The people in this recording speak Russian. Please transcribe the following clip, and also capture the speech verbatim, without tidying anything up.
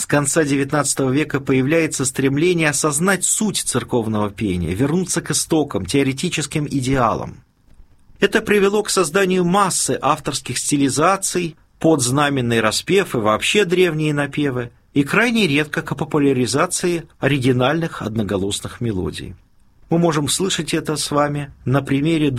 конца девятнадцатого века появляется стремление осознать суть церковного пения, вернуться к истокам, теоретическим идеалам. Это привело к созданию массы авторских стилизаций, подзнаменный распев и вообще древние напевы, и крайне редко к популяризации оригинальных одноголосных мелодий. Мы можем слышать это с вами на примере